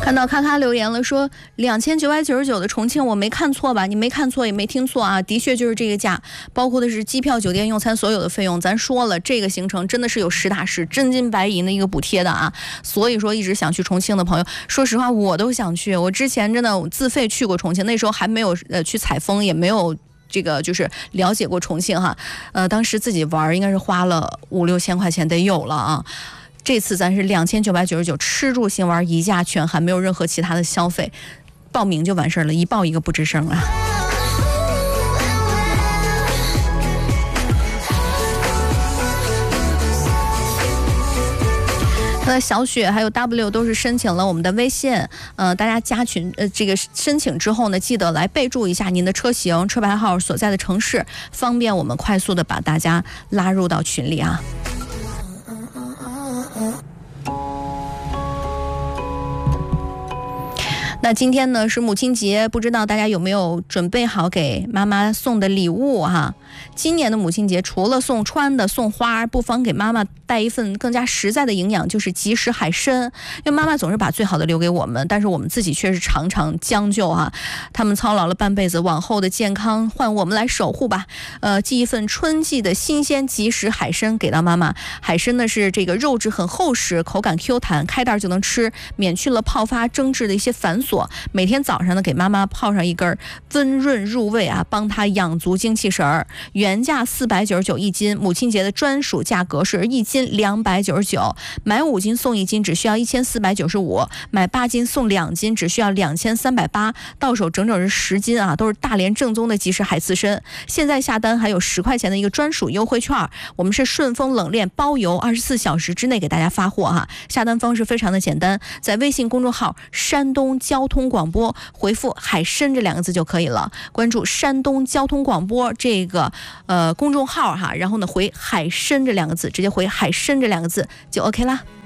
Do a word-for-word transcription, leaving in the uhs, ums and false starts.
看到咔咔留言了，说两千九百九十九的重庆我没看错吧？你没看错也没听错啊，的确就是这个价，包括的是机票、酒店、用餐所有的费用。咱说了，这个行程真的是有实打实真金白银的一个补贴的啊。所以说一直想去重庆的朋友，说实话我都想去。我之前真的自费去过重庆，那时候还没有呃去采风，也没有这个就是了解过重庆哈。呃，当时自己玩应该是花了五六千块钱得有了啊。这次咱是两千九百九十九，吃住行玩一价全含，没有任何其他的消费，报名就完事儿了，一报一个不吱声啊。那小雪还有 W 都是申请了我们的微信，呃，大家加群，呃，这个申请之后呢，记得来备注一下您的车型、车牌号所在的城市，方便我们快速的把大家拉入到群里啊。那今天呢是母亲节，不知道大家有没有准备好给妈妈送的礼物哈？今年的母亲节除了送穿的、送花，不妨给妈妈带一份更加实在的营养，就是即食海参。因为妈妈总是把最好的留给我们，但是我们自己却是常常将就哈。他们操劳了半辈子，往后的健康换我们来守护吧。呃，寄一份春季的新鲜即食海参给到妈妈。海参呢是这个肉质很厚实，口感 Q 弹，开袋就能吃，免去了泡发蒸制的一些繁琐。每天早上呢，给妈妈泡上一根，温润入胃啊，帮她养足精气神儿。原价四百九十九一斤，母亲节的专属价格是一斤两百九十九，买五斤送一斤，只需要一千四百九十五；买八斤送两斤，只需要两千三百八。到手整整是十斤啊，都是大连正宗的即食海刺参。现在下单还有十块钱的一个专属优惠券，我们是顺丰冷链包邮，二十四小时之内给大家发货哈。下单方式非常的简单，在微信公众号山东交通广播回复海参这两个字就可以了，关注山东交通广播这个呃公众号哈，然后呢回海参这两个字，直接回海参这两个字就 OK 啦。